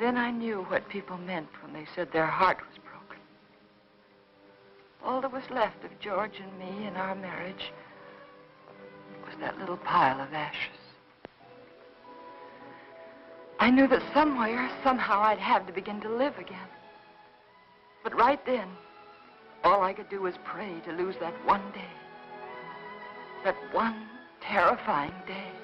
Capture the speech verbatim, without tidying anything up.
then I knew what people meant when they said their heart was broken. All that was left of George and me and our marriage was that little pile of ashes. I knew that somewhere, somehow, I'd have to begin to live again. But right then, all I could do was pray to lose that one day. That one terrifying day.